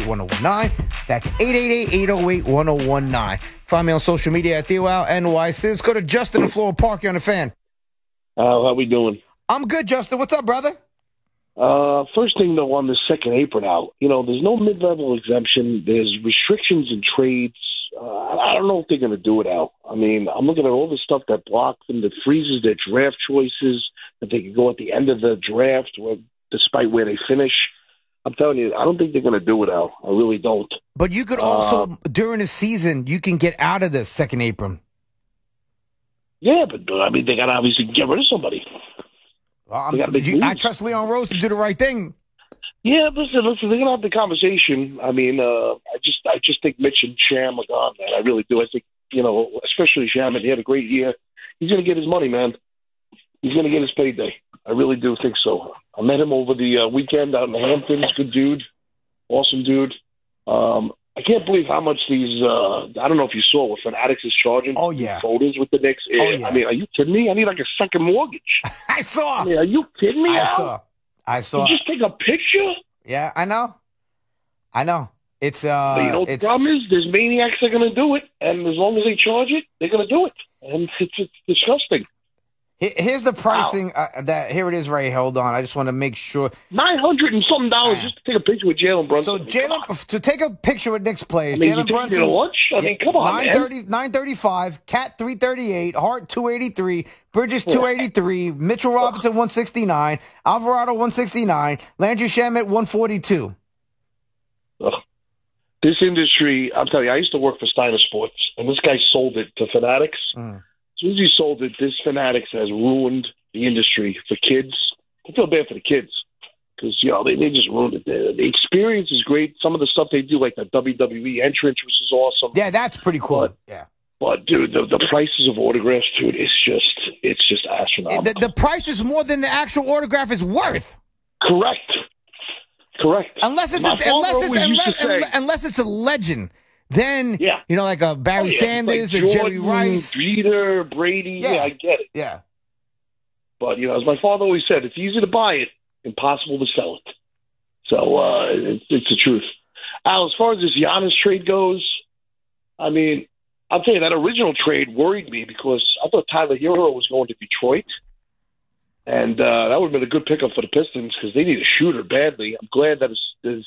888-808-1019. That's 888-808-1019. Find me on social media at TheoAlNYC. Let's go to Justin in Florida Park. You're on the Fan. How we doing? I'm good, Justin. What's up, brother? First thing, though, on the second apron out, there's no mid-level exemption. There's restrictions in trades. I don't know if they're going to do it, Al. I mean, I'm looking at all the stuff that blocks them, that freezes their draft choices, that they can go at the end of the draft, despite where they finish. I'm telling you, I don't think they're going to do it, Al. I really don't. But you could also, during the season, you can get out of the second apron. Yeah, but I mean, they got to obviously get rid of somebody. I trust Leon Rose to do the right thing. Yeah, listen, they're gonna have the conversation. I mean, I just think Mitch and Sham are gone, man. I really do. I think, especially Sham, he had a great year. He's gonna get his money, man. He's gonna get his payday. I really do think so. I met him over the weekend out in the Hamptons. Good dude, awesome dude. I can't believe how much these. I don't know if you saw what Fanatics is charging. Oh yeah, photos with the Knicks. Oh, yeah. I mean, are you kidding me? I need like a second mortgage. I saw. I mean, are you kidding me? I saw. You just take a picture. Yeah, I know. It's But the problem is, there's maniacs that are going to do it, and as long as they charge it, they're going to do it, and it's disgusting. Here's the pricing. Here it is right here. Hold on. I just want to make sure. $900 and something just to take a picture with Jalen Brunson. So to take a picture with Knicks players, Jalen Brunson to lunch. I mean, come on, man. $935, Cat $338, Hart $283, Bridges $283, Mitchell Robinson $169, Alvarado $169, Landry Shamet $142. This industry, I'm telling you, I used to work for Steiner Sports, and this guy sold it to Fanatics. As soon as he sold it, this Fanatics has ruined the industry for kids. I feel bad for the kids because, they just ruined it. The experience is great. Some of the stuff they do, like the WWE entrance, which is awesome. Yeah, that's pretty cool. But dude, the prices of autographs, dude, it's just astronomical. The price is more than the actual autograph is worth. Correct. Unless it's a legend. Then, like a Barry Sanders like or Jordan, Jerry Rice. Jeter, Brady. Yeah, I get it. Yeah. But, as my father always said, it's easy to buy it, impossible to sell it. So it's the truth. Al, as far as this Giannis trade goes, I mean, I'll tell you, that original trade worried me because I thought Tyler Hero was going to Detroit. And that would have been a good pickup for the Pistons because they need a shooter badly. I'm glad that his